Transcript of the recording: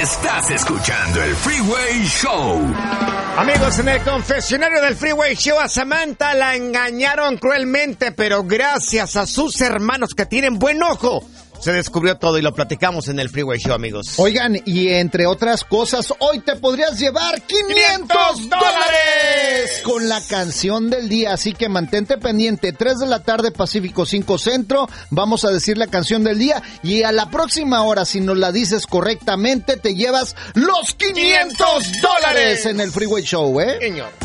Estás escuchando el Freeway Show. Amigos, en el confesionario del Freeway Show a Samantha la engañaron cruelmente, pero gracias a sus hermanos que tienen buen ojo, se descubrió todo y lo platicamos en el Freeway Show, amigos. Oigan, y entre otras cosas, hoy te podrías llevar $500 con la canción del día. Así que mantente pendiente, 3 de la tarde Pacífico, 5 Centro. Vamos a decir la canción del día y a la próxima hora, si nos la dices correctamente, te llevas los $500 en el Freeway Show, ¿eh? Señor.